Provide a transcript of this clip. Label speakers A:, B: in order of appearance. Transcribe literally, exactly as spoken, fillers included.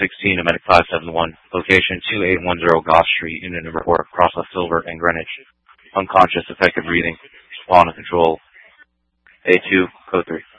A: sixteen, Medic five seven one, location two eight one zero Goss Street, Unit number four, Crosswell Silver and Greenwich. Unconscious, effective breathing, while under control. A two, code three.